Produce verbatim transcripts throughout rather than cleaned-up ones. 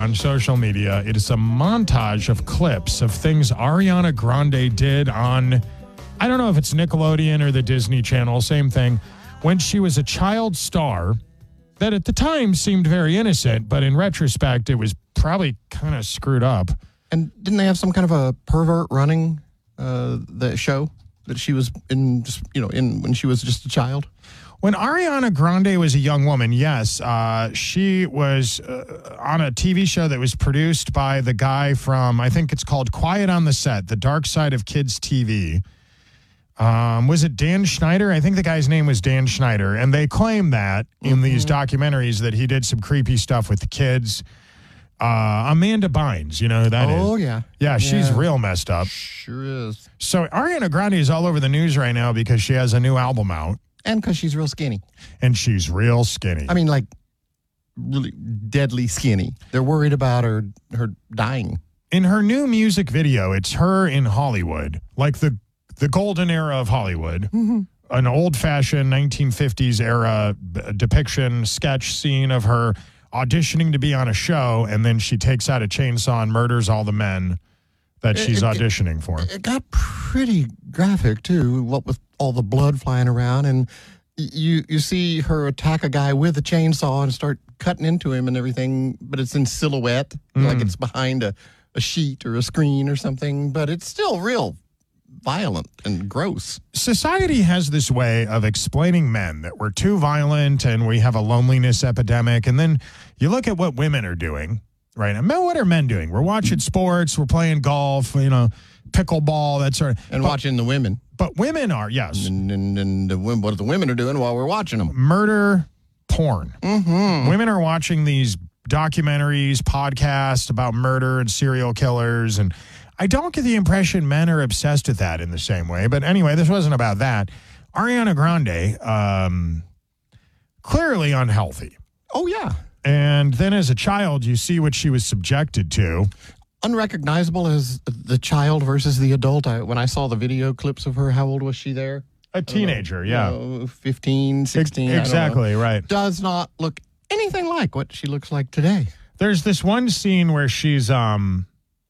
on social media. It is a montage of clips of things Ariana Grande did on, I don't know if it's Nickelodeon or the Disney Channel, same thing, when she was a child star that at the time seemed very innocent, but in retrospect, it was probably kind of screwed up. And didn't they have some kind of a pervert running uh, the show that she was in, just, you know, in when she was just a child? When Ariana Grande was a young woman, yes, uh, she was uh, on a T V show that was produced by the guy from, I think it's called Quiet on the Set, The Dark Side of Kids T V. Um, was it Dan Schneider? I think the guy's name was Dan Schneider. And they claim that in mm-hmm. these documentaries that he did some creepy stuff with the kids. Uh, Amanda Bynes, you know who that oh, is? Oh, yeah. Yeah, she's yeah. real messed up. Sure is. So Ariana Grande is all over the news right now because she has a new album out. And because she's real skinny. And she's real skinny. I mean, like, really deadly skinny. They're worried about her, her dying. In her new music video, it's her in Hollywood, like the the golden era of Hollywood, mm-hmm. an old-fashioned nineteen fifties era b- depiction, sketch scene of her auditioning to be on a show, and then she takes out a chainsaw and murders all the men that she's it, auditioning it, for. It got pretty graphic, too, what with all the blood flying around, and you you see her attack a guy with a chainsaw and start cutting into him and everything, but it's in silhouette, mm. like it's behind a, a sheet or a screen or something, but it's still real violent and gross. Society has this way of explaining men that we're too violent and we have a loneliness epidemic, and then you look at what women are doing, right? And men, what are men doing? We're watching sports, we're playing golf, you know, pickleball, that sort of... And but, watching the women. But women are, yes. And, and, and the, what the women are doing while we're watching them. Murder porn. Mm-hmm. Women are watching these documentaries, podcasts about murder and serial killers, and I don't get the impression men are obsessed with that in the same way. But anyway, this wasn't about that. Ariana Grande, um, clearly unhealthy. Oh, yeah. And then as a child, you see what she was subjected to. Unrecognizable as the child versus the adult. I, when I saw the video clips of her, how old was she there? A teenager, know, yeah. You know, fifteen, sixteen. Exactly, right. Does not look anything like what she looks like today. There's this one scene where she's... um.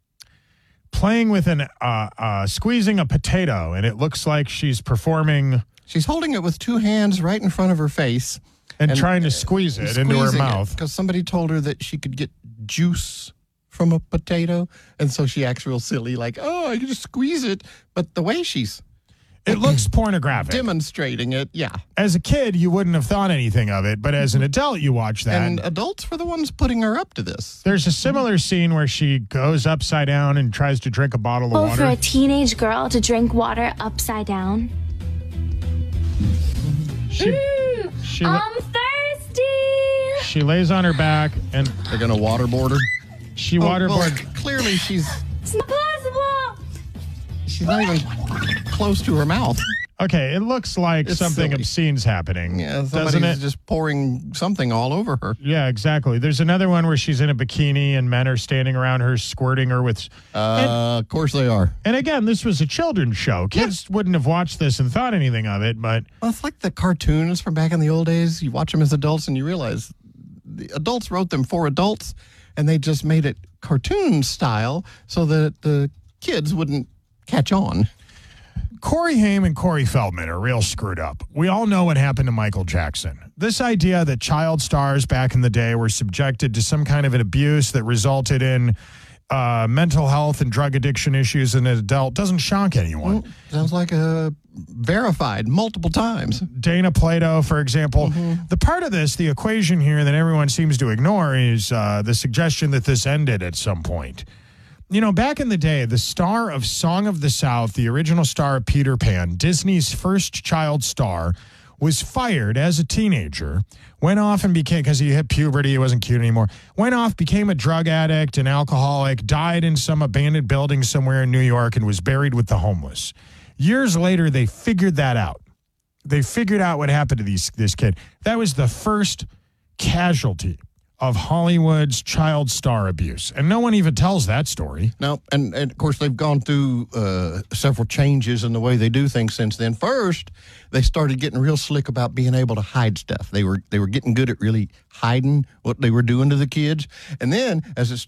playing with an, uh, uh, squeezing a potato, and it looks like she's performing. She's holding it with two hands right in front of her face. And, and trying to squeeze it into her mouth. Because somebody told her that she could get juice from a potato, and so she acts real silly, like, oh, I can just squeeze it. But the way she's... It looks pornographic. Demonstrating it, yeah. As a kid, you wouldn't have thought anything of it, but as an adult, you watch that. And adults were the ones putting her up to this. There's a similar scene where she goes upside down and tries to drink a bottle of oh, water. Oh, for a teenage girl to drink water upside down? She, mm, she, I'm thirsty. She lays on her back and... They're going to waterboard her? She oh, waterboard... Well, clearly she's... It's not possible. She's not even close to her mouth. Okay, it looks like it's something silly. obscene's happening. Yeah, doesn't it? just pouring something all over her. Yeah, exactly. There's another one where she's in a bikini and men are standing around her, squirting her with... Uh, and, of course they are. And again, this was a children's show. Kids yeah. wouldn't have watched this and thought anything of it, but... Well, it's like the cartoons from back in the old days. You watch them as adults and you realize the adults wrote them for adults, and they just made it cartoon style so that the kids wouldn't catch on. Corey Haim and Corey Feldman are real screwed up. We all know what happened to Michael Jackson. This idea that child stars back in the day were subjected to some kind of an abuse that resulted in uh, mental health and drug addiction issues in an adult doesn't shock anyone. Well, sounds like a verified multiple times. Dana Plato, for example. Mm-hmm. The part of this, the equation here that everyone seems to ignore is uh, the suggestion that this ended at some point. You know, back in the day, the star of Song of the South, the original star of Peter Pan, Disney's first child star, was fired as a teenager, went off and became, because he hit puberty, he wasn't cute anymore, went off, became a drug addict, an alcoholic, died in some abandoned building somewhere in New York, and was buried with the homeless. Years later, they figured that out. They figured out what happened to these, this kid. That was the first casualty of Hollywood's child star abuse. And no one even tells that story. No, and, and of course, they've gone through uh, several changes in the way they do things since then. First, they started getting real slick about being able to hide stuff. They were they were getting good at really hiding what they were doing to the kids. And then, as it started